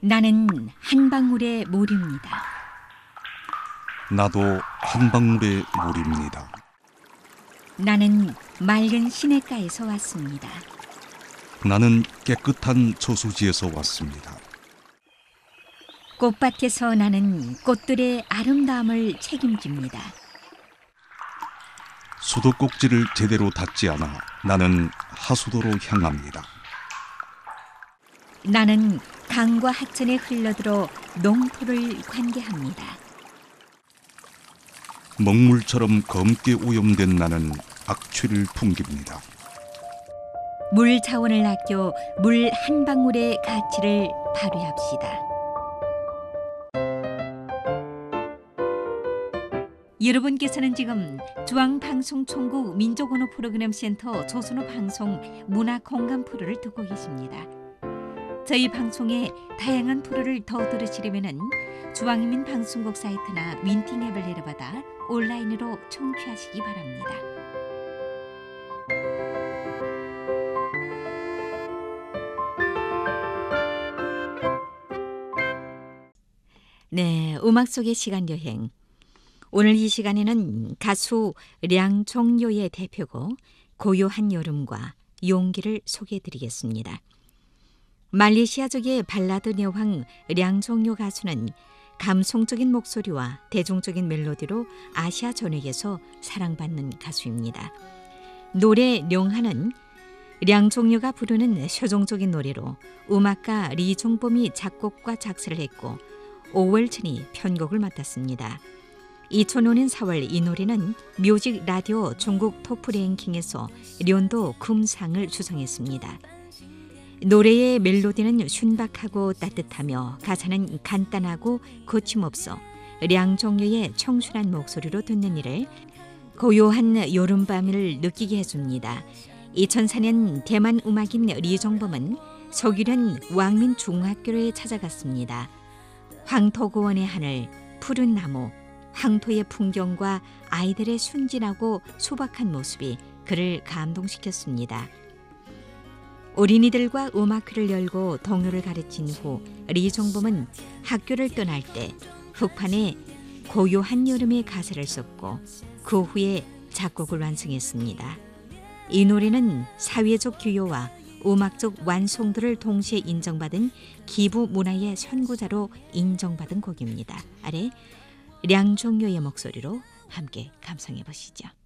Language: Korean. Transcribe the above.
나는 한 방울의 물입니다. 나도 한 방울의 물입니다. 나는 맑은 시냇가에서 왔습니다. 나는 깨끗한 저수지에서 왔습니다. 꽃밭에서 나는 꽃들의 아름다움을 책임집니다. 수도꼭지를 제대로 닫지 않아 나는 하수도로 향합니다. 나는 강과 하천에 흘러들어 농토를 관계합니다. 먹물처럼 검게 오염된 나는 악취를 풍깁니다. 물 자원을 아껴 물 한 방울의 가치를 발휘합시다. 여러분께서는 지금 중앙방송총국 민족언어 프로그램센터 조선어 방송 문화공감 프로를 듣고 계십니다. 저희 방송의 다양한 프로를 더 들으시려면 중앙인민 방송국 사이트나 윈팅 앱을 내려받아 온라인으로 청취하시기 바랍니다. 네, 음악 속의 시간 여행. 오늘 이 시간에는 가수 량종요의 대표고 고요한 여름과 용기를 소개해드리겠습니다. 말레이시아족의 발라드 여왕 량종요 가수는 감성적인 목소리와 대중적인 멜로디로 아시아 전역에서 사랑받는 가수입니다. 노래 령하는 량종요가 부르는 서정적인 노래로 음악가 리종범이 작곡과 작사를 했고 오월천이 편곡을 맡았습니다. 2005년 4월 이 노래는 뮤직 라디오 전국 토프 랭킹에서 련도 금상을 수상했습니다. 노래의 멜로디는 순박하고 따뜻하며 가사는 간단하고 거침없어 량종요의 청순한 목소리로 듣는 이를 고요한 여름밤을 느끼게 해줍니다. 2004년 대만 음악인 리종범은 서귀련 왕민중학교를 찾아갔습니다. 황토고원의 하늘, 푸른 나무, 황토의 풍경과 아이들의 순진하고 소박한 모습이 그를 감동시켰습니다. 어린이들과 음악회를 열고 동요를 가르친 후 리종범은 학교를 떠날 때 흑판에 고요한 여름의 가사를 썼고 그 후에 작곡을 완성했습니다. 이 노래는 사회적 규요와 음악적 완성도를 동시에 인정받은 기부 문화의 선구자로 인정받은 곡입니다. 아래 량종요의 목소리로 함께 감상해 보시죠.